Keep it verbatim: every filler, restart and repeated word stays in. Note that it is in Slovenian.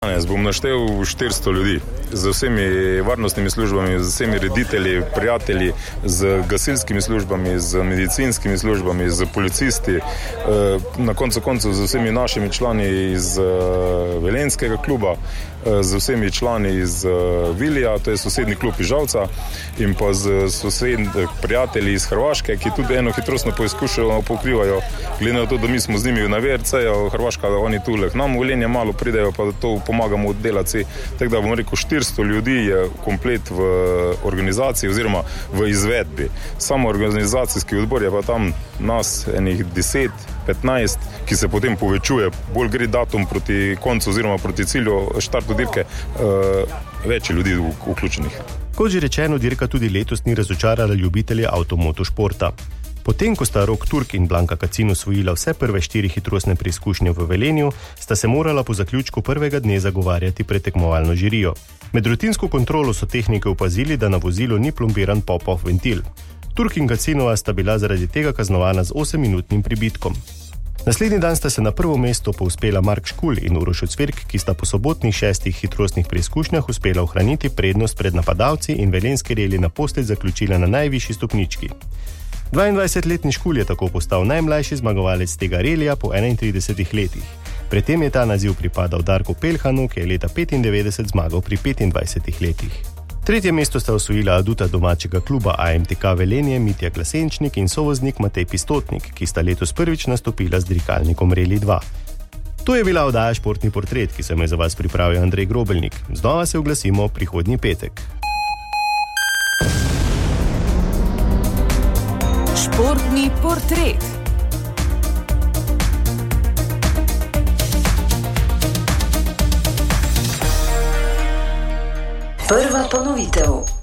Jaz bom naštel štiristo ljudi, z vsemi varnostnimi službami, z vsemi reditelji, prijatelji, z gasilskimi službami, z medicinskimi službami, z policisti, na koncu koncev z vsemi našimi člani iz Velenjskega kluba, z vsemi člani iz Vilija, to je sosednji klub iz Žalca, in pa z sosednji prijatelji iz Hrvaške, ki tudi eno hitrostno poizkušajo, pokrivajo, glede na to, da mi smo z njimi na V R C-ju, Hrvaška, da oni tule k nam v Velenje malo pridejo, pa da to pomagamo delati. Tako da bom rekel, štiristo ljudi je komplet v organizaciji oziroma v izvedbi. Samo organizacijski odbor je pa tam nas enih deset, petnajst, ki se potem povečuje, bolj gre datum proti koncu oziroma proti cilju štartu dirke, več ljudi vključenih. Kot že rečeno, dirka tudi letos ni razočarala ljubitelje avtomotošporta. Potem, ko sta Rok Turk in Blanka Kacin osvojila vse prve štiri hitrostne preizkušnje v Velenju, sta se morala po zaključku prvega dne zagovarjati pred tekmovalno žirijo. Med rutinsko kontrolo so tehniki opazili, da na vozilu ni plombiran pop-off ventil. Turk in Kacinova sta bila zaradi tega kaznovana z osemminutnim pribitkom. Naslednji dan sta se na prvo mesto povzpela Mark Škulj in Uroš Cvirk, ki sta po sobotnih šestih hitrostnih preizkušnjah uspela ohraniti prednost pred napadalci in velenjski reli naposled zaključila na najvišji stopnički. dvaindvajsetletni Škulj je tako postal najmlajši zmagovalec tega relija po enaintridesetih letih. Pred tem je ta naziv pripadal Darku Peljhanu, ki je leta petindevetdeset zmagal pri petindvajsetih letih. Tretje mesto sta osvojila aduta domačega kluba A M T K Velenje Mitja Glasenčnik in sovoznik Matej Pistotnik, ki sta letos prvič nastopila z dirkalnikom Reli dva. To je bila oddaja Športni portret, ki sem je za vas pripravil Andrej Grobelnik. Znova se oglasimo prihodnji petek. Športni portret. Prva ponovitev.